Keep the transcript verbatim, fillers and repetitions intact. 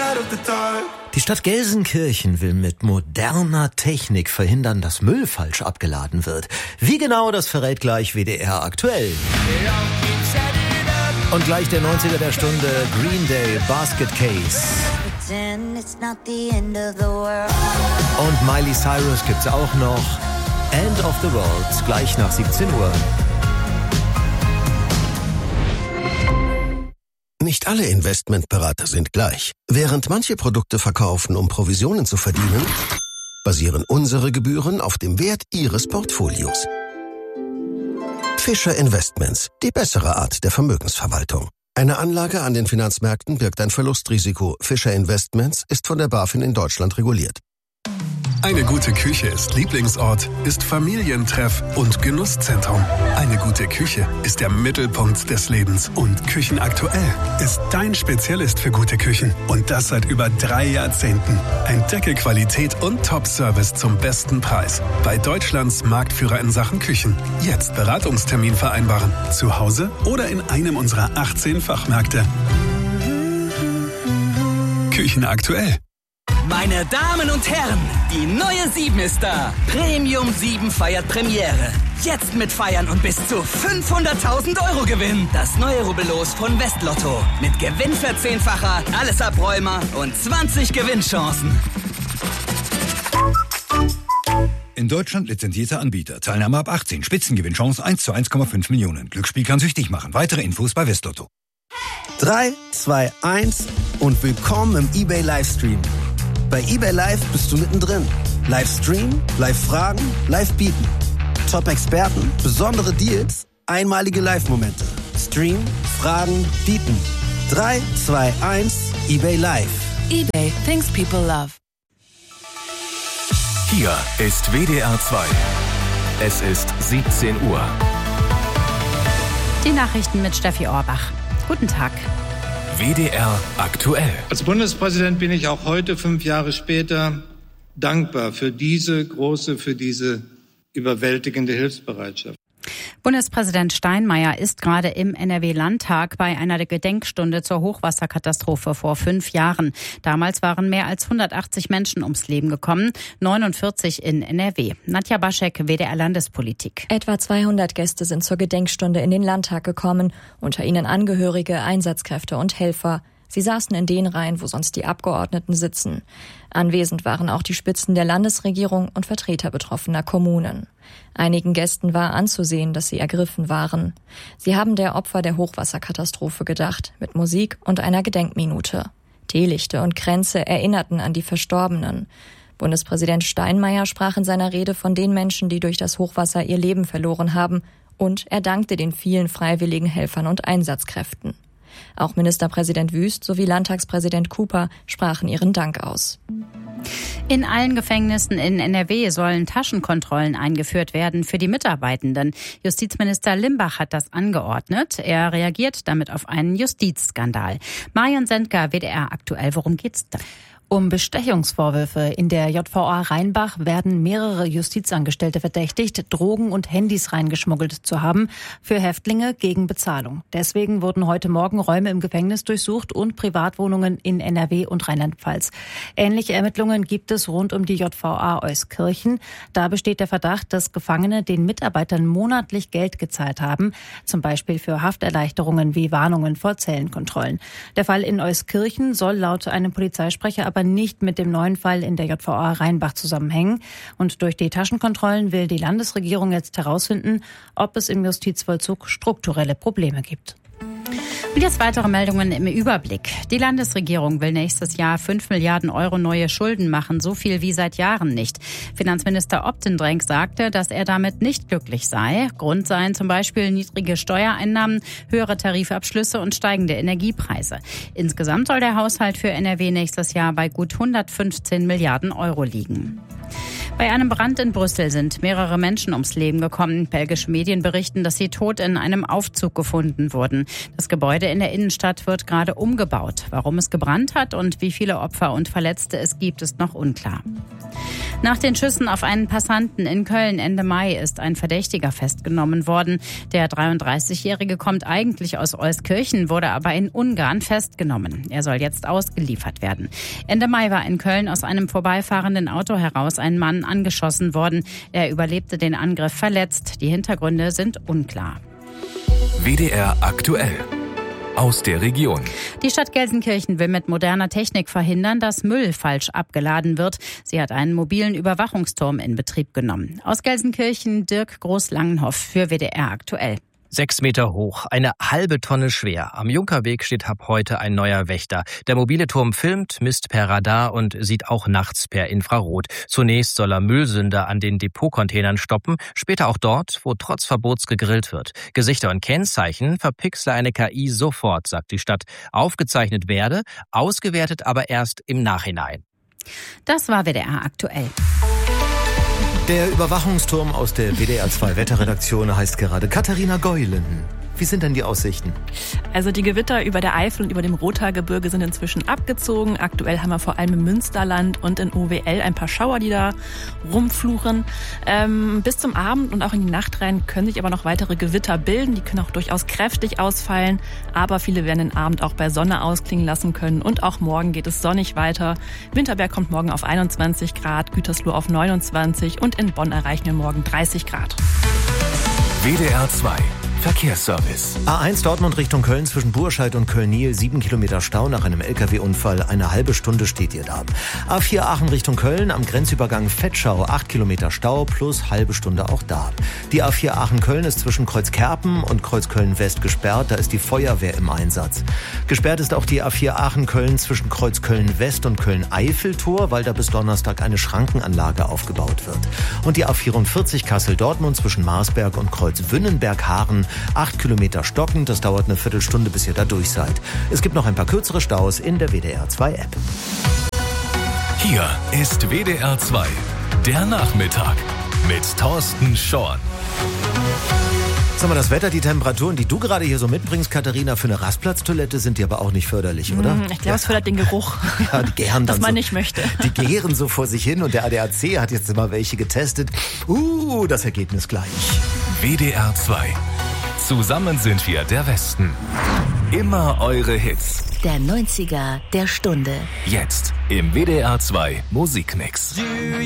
Die Stadt Gelsenkirchen will mit moderner Technik verhindern, dass Müll falsch abgeladen wird. Wie genau, das verrät gleich W D R aktuell. Und gleich der neunziger der Stunde, Green Day, Basket Case. Und Miley Cyrus gibt's auch noch. End of the World, gleich nach siebzehn Uhr. Nicht alle Investmentberater sind gleich. Während manche Produkte verkaufen, um Provisionen zu verdienen, basieren unsere Gebühren auf dem Wert Ihres Portfolios. Fischer Investments, die bessere Art der Vermögensverwaltung. Eine Anlage an den Finanzmärkten birgt ein Verlustrisiko. Fischer Investments ist von der BaFin in Deutschland reguliert. Eine gute Küche ist Lieblingsort, ist Familientreff und Genusszentrum. Eine gute Küche ist der Mittelpunkt des Lebens. Und Küchenaktuell ist dein Spezialist für gute Küchen. Und das seit über drei Jahrzehnten. Entdecke Qualität und Top-Service zum besten Preis. Bei Deutschlands Marktführer in Sachen Küchen. Jetzt Beratungstermin vereinbaren. Zu Hause oder in einem unserer achtzehn Fachmärkte. Küchenaktuell. Meine Damen und Herren, die neue sieben ist da. Premium sieben feiert Premiere. Jetzt mit Feiern und bis zu fünfhunderttausend Euro Gewinn. Das neue Rubbellos von Westlotto. Mit Gewinnverzehnfacher, alles Abräumer und zwanzig Gewinnchancen. In Deutschland lizenzierter Anbieter. Teilnahme ab achtzehn. Spitzengewinnchance eins zu eins Komma fünf Millionen. Glücksspiel kann süchtig machen. Weitere Infos bei Westlotto. drei, zwei, eins und willkommen im eBay Livestream. Bei eBay Live bist du mittendrin. Livestream, Live-Fragen, Live-Bieten. Top-Experten, besondere Deals, einmalige Live-Momente. Stream, Fragen, Bieten. drei, zwei, eins, eBay Live. eBay, things people love. Hier ist W D R zwei. Es ist siebzehn Uhr. Die Nachrichten mit Steffi Orbach. Guten Tag. W D R aktuell. Als Bundespräsident bin ich auch heute, fünf Jahre später, dankbar für diese große, für diese überwältigende Hilfsbereitschaft. Bundespräsident Steinmeier ist gerade im N R W-Landtag bei einer Gedenkstunde zur Hochwasserkatastrophe vor fünf Jahren. Damals waren mehr als hundertachtzig Menschen ums Leben gekommen, neunundvierzig in N R W. Nadja Baschek, W D R Landespolitik. Etwa zweihundert Gäste sind zur Gedenkstunde in den Landtag gekommen, unter ihnen Angehörige, Einsatzkräfte und Helfer. Sie saßen in den Reihen, wo sonst die Abgeordneten sitzen. Anwesend waren auch die Spitzen der Landesregierung und Vertreter betroffener Kommunen. Einigen Gästen war anzusehen, dass sie ergriffen waren. Sie haben der Opfer der Hochwasserkatastrophe gedacht, mit Musik und einer Gedenkminute. Teelichte und Kränze erinnerten an die Verstorbenen. Bundespräsident Steinmeier sprach in seiner Rede von den Menschen, die durch das Hochwasser ihr Leben verloren haben, und er dankte den vielen freiwilligen Helfern und Einsatzkräften. Auch Ministerpräsident Wüst sowie Landtagspräsident Cooper sprachen ihren Dank aus. In allen Gefängnissen in N R W sollen Taschenkontrollen eingeführt werden für die Mitarbeitenden. Justizminister Limbach hat das angeordnet. Er reagiert damit auf einen Justizskandal. Marion Sendker, W D R aktuell. Worum geht's da? Um Bestechungsvorwürfe. In der J V A Rheinbach werden mehrere Justizangestellte verdächtigt, Drogen und Handys reingeschmuggelt zu haben für Häftlinge gegen Bezahlung. Deswegen wurden heute Morgen Räume im Gefängnis durchsucht und Privatwohnungen in N R W und Rheinland-Pfalz. Ähnliche Ermittlungen gibt es rund um die J V A Euskirchen. Da besteht der Verdacht, dass Gefangene den Mitarbeitern monatlich Geld gezahlt haben, zum Beispiel für Hafterleichterungen wie Warnungen vor Zellenkontrollen. Der Fall in Euskirchen soll laut einem Polizeisprecher aber nicht mit dem neuen Fall in der J V A Rheinbach zusammenhängen. Und durch die Taschenkontrollen will die Landesregierung jetzt herausfinden, ob es im Justizvollzug strukturelle Probleme gibt. Und jetzt weitere Meldungen im Überblick. Die Landesregierung will nächstes Jahr fünf Milliarden Euro neue Schulden machen, so viel wie seit Jahren nicht. Finanzminister Optendrenk sagte, dass er damit nicht glücklich sei. Grund seien zum Beispiel niedrige Steuereinnahmen, höhere Tarifabschlüsse und steigende Energiepreise. Insgesamt soll der Haushalt für N R W nächstes Jahr bei gut hundertfünfzehn Milliarden Euro liegen. Bei einem Brand in Brüssel sind mehrere Menschen ums Leben gekommen. Belgische Medien berichten, dass sie tot in einem Aufzug gefunden wurden. Das Gebäude in der Innenstadt wird gerade umgebaut. Warum es gebrannt hat und wie viele Opfer und Verletzte es gibt, ist noch unklar. Nach den Schüssen auf einen Passanten in Köln Ende Mai ist ein Verdächtiger festgenommen worden. Der dreiunddreißigjährige kommt eigentlich aus Euskirchen, wurde aber in Ungarn festgenommen. Er soll jetzt ausgeliefert werden. Ende Mai war in Köln aus einem vorbeifahrenden Auto heraus ein Mann angeschossen worden. Er überlebte den Angriff verletzt. Die Hintergründe sind unklar. W D R aktuell. Aus der Region. Die Stadt Gelsenkirchen will mit moderner Technik verhindern, dass Müll falsch abgeladen wird. Sie hat einen mobilen Überwachungsturm in Betrieb genommen. Aus Gelsenkirchen Dirk Groß-Langenhoff für W D R aktuell. Sechs Meter hoch, eine halbe Tonne schwer. Am Junkerweg steht ab heute ein neuer Wächter. Der mobile Turm filmt, misst per Radar und sieht auch nachts per Infrarot. Zunächst soll er Müllsünder an den Depotcontainern stoppen, später auch dort, wo trotz Verbots gegrillt wird. Gesichter und Kennzeichen verpixle eine K I sofort, sagt die Stadt. Aufgezeichnet werde, ausgewertet aber erst im Nachhinein. Das war W D R aktuell. Der Überwachungsturm aus der W D R zwei Wetterredaktion heißt gerade Katharina Geulen. Wie sind denn die Aussichten? Also die Gewitter über der Eifel und über dem Rothaargebirge sind inzwischen abgezogen. Aktuell haben wir vor allem im Münsterland und in O W L ein paar Schauer, die da rumfluchen. Ähm, bis zum Abend und auch in die Nacht rein können sich aber noch weitere Gewitter bilden. Die können auch durchaus kräftig ausfallen, aber viele werden den Abend auch bei Sonne ausklingen lassen können. Und auch morgen geht es sonnig weiter. Winterberg kommt morgen auf einundzwanzig Grad, Gütersloh auf neunundzwanzig und in Bonn erreichen wir morgen dreißig Grad. W D R zwei Verkehrsservice. A eins Dortmund Richtung Köln zwischen Burscheid und Köln-Niel, sieben Kilometer Stau nach einem L K W-Unfall. Eine halbe Stunde steht ihr da. A vier Aachen Richtung Köln am Grenzübergang Vetschau, acht Kilometer Stau plus halbe Stunde auch da. Die A vier Aachen-Köln ist zwischen Kreuzkerpen und Kreuzköln-West gesperrt. Da ist die Feuerwehr im Einsatz. Gesperrt ist auch die A vier Aachen-Köln zwischen Kreuzköln-West und Köln-Eiffeltor, weil da bis Donnerstag eine Schrankenanlage aufgebaut wird. Und die A vierundvierzig Kassel-Dortmund zwischen Marsberg und Kreuz-Wünnenberg-Haaren, acht Kilometer stockend, das dauert eine Viertelstunde, bis ihr da durch seid. Es gibt noch ein paar kürzere Staus in der W D R zwei App. Hier ist W D R zwei, der Nachmittag mit Thorsten Schorn. Sag mal, das Wetter, die Temperaturen, die du gerade hier so mitbringst, Katharina, für eine Rastplatztoilette sind die aber auch nicht förderlich, oder? Ich glaube, es fördert den Geruch, ja, die gären dann was man so, nicht möchte. Die gären so vor sich hin und der A D A C hat jetzt mal welche getestet. Uh, das Ergebnis gleich. W D R zwei. Zusammen sind wir der Westen. Immer eure Hits. Der neunziger der Stunde. Jetzt im W D R zwei Musikmix.